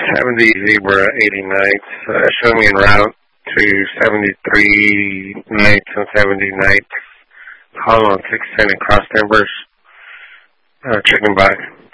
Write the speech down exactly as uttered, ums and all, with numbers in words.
seventy zebra, eighty nights. Uh, show me en route to seventy-three nights and seventy nights. Call on six ten and cross timbers. Uh, checking by.